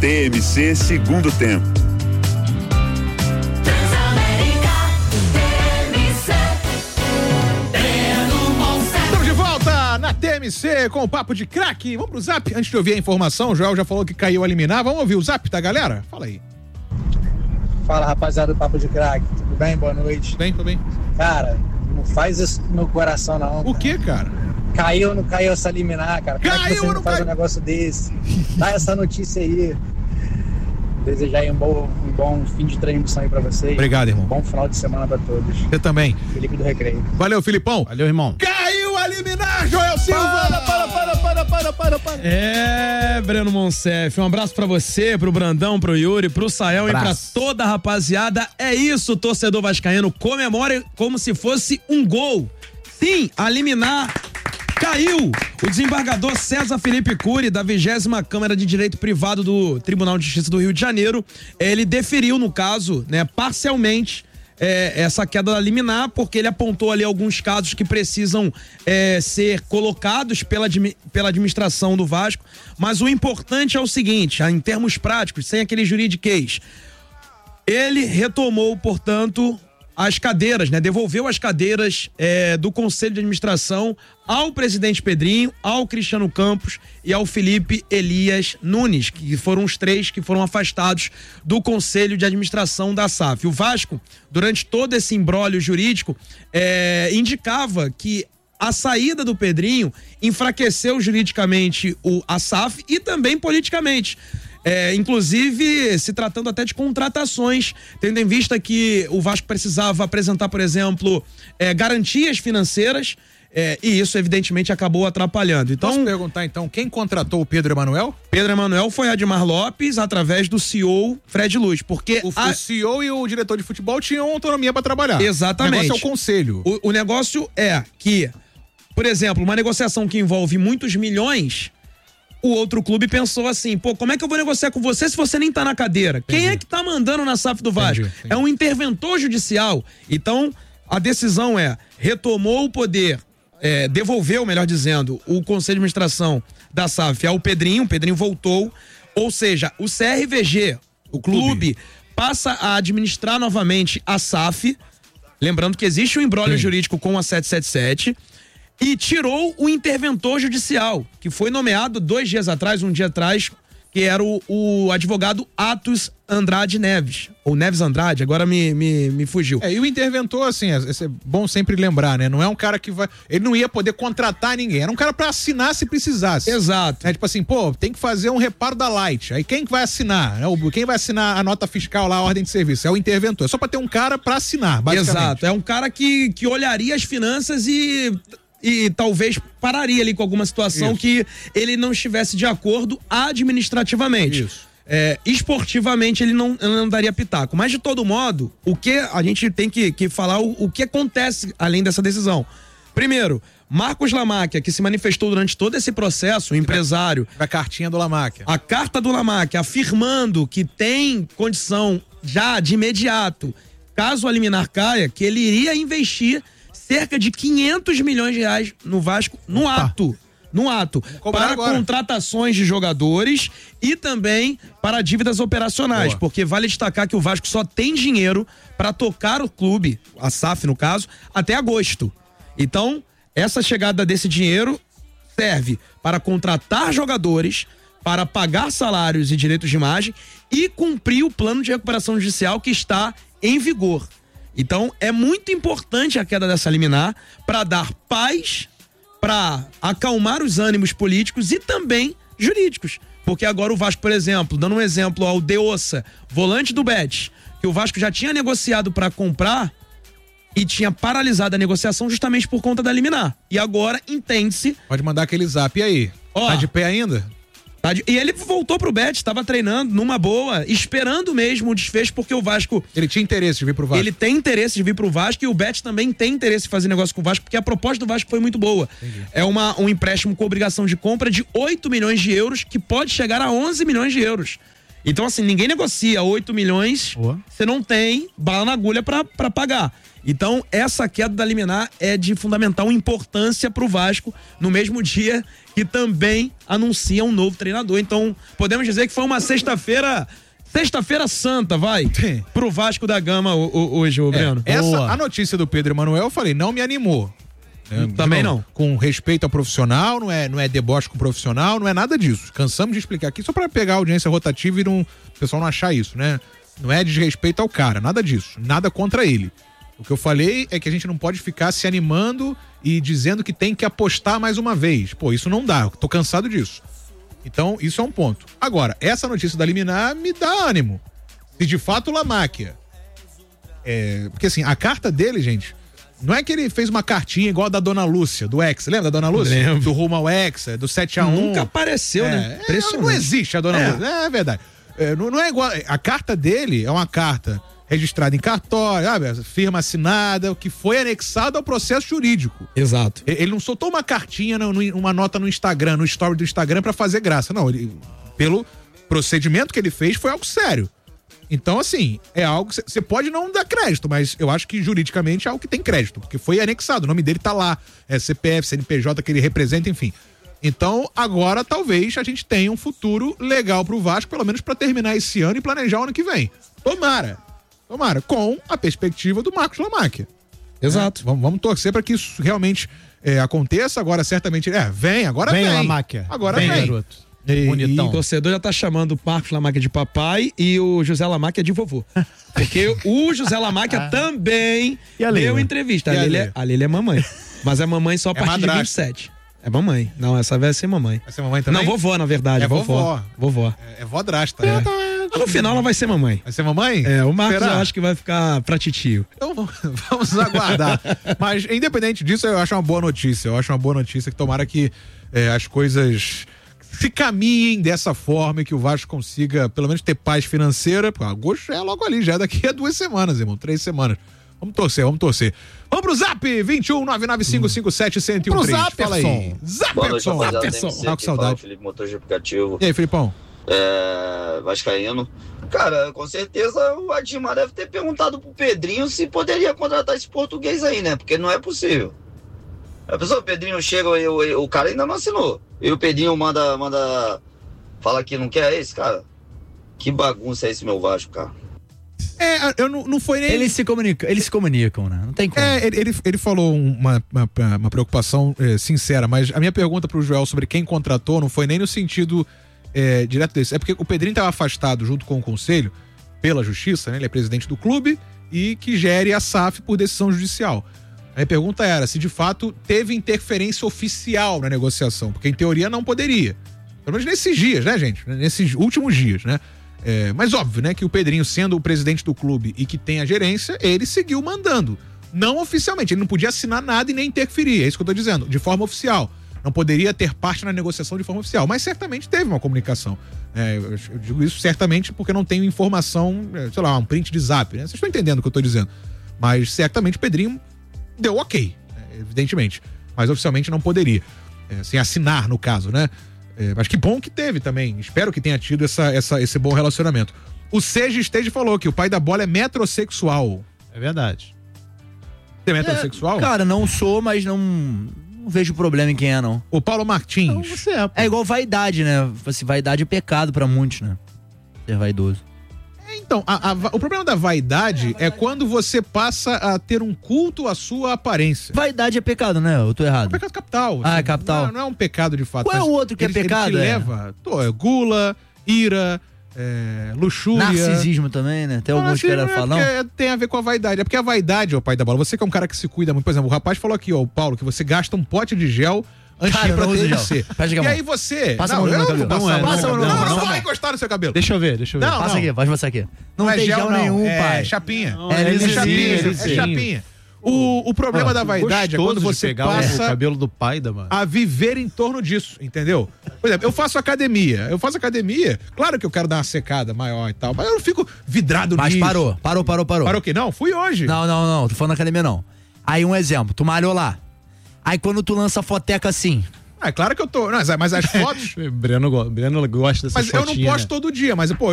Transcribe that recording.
TMC Segundo Tempo. Estamos de volta na TMC com o Papo de Craque. Vamos pro Zap. Antes de ouvir a informação, o Joel já falou que caiu a liminar. Vamos ouvir o Zap da galera? Fala aí. Fala, rapaziada do Papo de Craque. Tudo bem? Boa noite. Tudo bem. Cara, não faz isso no meu coração, não. O que, cara? Caiu ou não caiu essa liminar, cara? Como é que você não faz um negócio desse? Dá essa notícia aí. Desejar aí um bom fim de transmissão aí pra vocês. Obrigado, irmão. Bom final de semana pra todos. Você também. Felipe do Recreio. Valeu, Filipão. Valeu, irmão. Caiu a liminar, Joel Silva! Para. Breno Monsef, um abraço pra você, pro Brandão, pro Yuri, pro Sael e pra toda a rapaziada. É isso, torcedor vascaíno, comemore como se fosse um gol. Sim, a liminar caiu. O desembargador César Felipe Cury, da 20ª Câmara de Direito Privado do Tribunal de Justiça do Rio de Janeiro, ele deferiu, no caso, né, parcialmente, essa queda da liminar, porque ele apontou ali alguns casos que precisam ser colocados pela administração do Vasco, mas o importante é o seguinte, em termos práticos, sem aquele juridiquês, ele retomou, portanto, as cadeiras, né? Devolveu as cadeiras do Conselho de Administração ao presidente Pedrinho, ao Cristiano Campos e ao Felipe Elias Nunes, que foram os três que foram afastados do Conselho de Administração da SAF. O Vasco, durante todo esse imbróglio jurídico, indicava que a saída do Pedrinho enfraqueceu juridicamente a SAF e também politicamente. Inclusive se tratando até de contratações, tendo em vista que o Vasco precisava apresentar, por exemplo, garantias financeiras, e isso evidentemente acabou atrapalhando. Então, posso perguntar então, quem contratou o Pedro Emanuel? Pedro Emanuel foi Admar Lopes através do CEO Fred Luz, porque o CEO e o diretor de futebol tinham autonomia para trabalhar. Exatamente. O negócio é o conselho. O negócio é que, por exemplo, uma negociação que envolve muitos milhões, o outro clube pensou assim, como é que eu vou negociar com você se você nem tá na cadeira? Entendi. Quem é que tá mandando na SAF do Vasco? Entendi. É um interventor judicial. Então, a decisão retomou o poder, devolveu, melhor dizendo, o Conselho de Administração da SAF ao Pedrinho, o Pedrinho voltou, ou seja, o CRVG, o clube, passa a administrar novamente a SAF, lembrando que existe um imbróglio jurídico com a 777, e tirou o interventor judicial, que foi nomeado 2 dias atrás, um dia atrás, que era o advogado Atos Andrade Neves, ou Neves Andrade, agora me fugiu. E o interventor, assim, é bom sempre lembrar, né? Não é um cara que vai... Ele não ia poder contratar ninguém, era um cara pra assinar se precisasse. Exato. Tipo assim, tem que fazer um reparo da Light, aí quem que vai assinar? Quem vai assinar a nota fiscal lá, a ordem de serviço? É o interventor, é só pra ter um cara pra assinar, basicamente. Exato, é um cara que olharia as finanças e talvez pararia ali com alguma situação que ele não estivesse de acordo administrativamente. Isso. Esportivamente ele não daria pitaco. Mas de todo modo, o que a gente tem que falar, o que acontece além dessa decisão. Primeiro, Marcos Lamáquia, que se manifestou durante todo esse processo, o empresário. A cartinha do Lamáquia. A carta do Lamáquia afirmando que tem condição já de imediato, caso a liminar caia, que ele iria investir cerca de 500 milhões de reais no Vasco no ato para agora contratações de jogadores e também para dívidas operacionais. Boa. Porque vale destacar que o Vasco só tem dinheiro para tocar o clube, a SAF no caso, até agosto. Então, essa chegada desse dinheiro serve para contratar jogadores, para pagar salários e direitos de imagem e cumprir o plano de recuperação judicial que está em vigor. Então, é muito importante a queda dessa liminar para dar paz, para acalmar os ânimos políticos e também jurídicos. Porque agora o Vasco, por exemplo, dando um exemplo ao Deossa, volante do Betis, que o Vasco já tinha negociado para comprar e tinha paralisado a negociação justamente por conta da liminar. E agora entende-se... Pode mandar aquele zap aí. Tá de pé ainda? E ele voltou pro Betis, estava treinando numa boa, esperando mesmo o desfecho, porque o Vasco... Ele tinha interesse de vir pro Vasco. Ele tem interesse de vir pro Vasco e o Betis também tem interesse em fazer negócio com o Vasco, porque a proposta do Vasco foi muito boa. Entendi. É um empréstimo com obrigação de compra de 8 milhões de euros, que pode chegar a 11 milhões de euros. Então, assim, ninguém negocia 8 milhões, você não tem bala na agulha pra pagar. Então, essa queda da liminar é de fundamental importância pro Vasco no mesmo dia que também anuncia um novo treinador. Então, podemos dizer que foi uma sexta-feira santa, pro Vasco da Gama hoje, Breno. A notícia do Pedro Emanuel, eu falei, não me animou. Também não. Com respeito ao profissional, não é deboche com o profissional, não é nada disso. Cansamos de explicar aqui, só pra pegar a audiência rotativa e o pessoal não achar isso, né? Não é desrespeito ao cara, nada disso. Nada contra ele. O que eu falei é que a gente não pode ficar se animando e dizendo que tem que apostar mais uma vez. Pô, isso não dá, eu tô cansado disso. Então, isso é um ponto. Agora, essa notícia da liminar me dá ânimo. Se de fato o Lamáquia... Porque assim, a carta dele, gente, não é que ele fez uma cartinha igual a da Dona Lúcia, do Hexa. Lembra da Dona Lúcia? Lembro. Do rumo ao Hexa, do 7-1. Nunca apareceu, né? Não existe a Dona Lúcia. É verdade. Não é igual. A carta dele é uma carta registrada em cartório, firma assinada, que foi anexada ao processo jurídico. Exato. Ele não soltou uma cartinha, uma nota no Instagram, no story do Instagram pra fazer graça. Não, pelo procedimento que ele fez, foi algo sério. Então, assim, é algo que você pode não dar crédito, mas eu acho que juridicamente é algo que tem crédito, porque foi anexado, o nome dele tá lá, CPF, CNPJ que ele representa, enfim. Então, agora talvez a gente tenha um futuro legal pro Vasco, pelo menos pra terminar esse ano e planejar o ano que vem. Tomara, com a perspectiva do Marcos Lamáquia. Exato. Vamos torcer para que isso realmente aconteça. Agora, certamente. Vem. Lamáquia. Agora vem. Garoto. Bonitão. O torcedor já tá chamando o Marcos Lamáquia de papai e o José Lamáquia de vovô. Porque o José Lamáquia também deu entrevista. A Lili é mamãe. Mas é mamãe só a partir de 27. É mamãe. Não, essa vai ser mamãe. Vai ser mamãe também? Não, vovó, na verdade. É vovó. É vodrasta. No final ela vai ser mamãe. Vai ser mamãe? O Marcos eu acho que vai ficar pra titio. Então vamos aguardar. Mas independente disso, eu acho uma boa notícia. Que tomara que as coisas se caminhem dessa forma e que o Vasco consiga pelo menos ter paz financeira. Porque agosto é logo ali, já daqui a 2 semanas, irmão. 3 semanas. Vamos torcer. Vamos pro Zap, 21-99557-1013. Pro Zap, fala aí. Zapperson. Tá com saudade. Felipe, motor de aplicativo. E aí, Felipão? Vascaíno. Cara, com certeza o Admar deve ter perguntado pro Pedrinho se poderia contratar esse português aí, né? Porque não é possível. A pessoa, o Pedrinho chega e o cara ainda não assinou. E o Pedrinho manda fala que não quer esse, cara. Que bagunça é esse meu Vasco, cara. Eu não foi nem... Eles se comunicam, né? Não tem como. Ele falou uma preocupação sincera, mas a minha pergunta pro Joel sobre quem contratou não foi nem no sentido direto desse. É porque o Pedrinho estava afastado junto com o Conselho pela Justiça, né? Ele é presidente do clube e que gere a SAF por decisão judicial. A minha pergunta era se de fato teve interferência oficial na negociação, porque em teoria não poderia. Pelo menos nesses dias, né, gente? Nesses últimos dias, né? Mas óbvio, né, que o Pedrinho, sendo o presidente do clube e que tem a gerência, ele seguiu mandando. Não oficialmente, ele não podia assinar nada e nem interferir, é isso que eu tô dizendo, de forma oficial. Não poderia ter parte na negociação de forma oficial, mas certamente teve uma comunicação. Eu digo isso certamente porque não tenho informação, sei lá, um print de Zap, né? Vocês estão entendendo o que eu tô dizendo. Mas certamente o Pedrinho deu ok, evidentemente. Mas oficialmente não poderia. Sem assinar, no caso, né? Mas que bom que teve também. Espero que tenha tido esse bom relacionamento. O Seja Stage falou que o pai da bola é metrosexual. É verdade. Você é metrosexual? Cara, não sou, mas não vejo problema em quem é, não. O Paulo Martins. Não, você é igual vaidade, né? Assim, vaidade é pecado pra muitos, né? Ser vaidoso. Então, o problema da vaidade é quando você passa a ter um culto à sua aparência. Vaidade é pecado, né? Eu tô errado. É um pecado capital. É capital. Não é um pecado de fato. Qual é o outro que é pecado? Ele te leva. Gula, ira, luxúria. Narcisismo também, né? Tem alguns que querem falar, não? Tem a ver com a vaidade. É porque a vaidade, pai da bola, você que é um cara que se cuida muito. Por exemplo, o rapaz falou aqui, o Paulo, que você gasta um pote de gel antes de ir pra TMC. E aí você... Passa a mão no meu cabelo. Não vai encostar no seu cabelo. Deixa eu ver. Não, passa aqui, pode passar aqui. Não tem gel nenhum, pai. É chapinha. É chapinha. O problema da vaidade é quando você passa o cabelo do pai da mano. a viver em torno disso, entendeu? Por exemplo, eu faço academia, claro que eu quero dar uma secada maior e tal, mas eu não fico vidrado nisso. Mas parou. Parou o quê? Não, fui hoje. Não, tô falando na academia não. Aí um exemplo, tu malhou lá. Aí quando tu lança a foteca assim... É claro que eu tô... Mas as fotos... Breno gosta dessas fotinhas. Mas eu não posto todo dia, mas, pô,